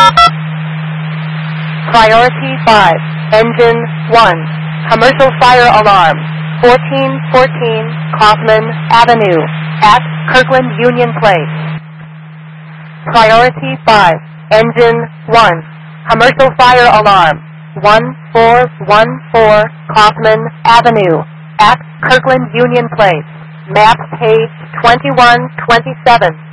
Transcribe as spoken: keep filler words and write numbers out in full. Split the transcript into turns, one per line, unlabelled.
Priority five, Engine one, Commercial Fire Alarm, fourteen fourteen Kaufman Avenue, at Kirkland Union Place. Priority five, Engine one, Commercial Fire Alarm, one four one four Kaufman Avenue, at Kirkland Union Place. Map page twenty-one twenty-seven.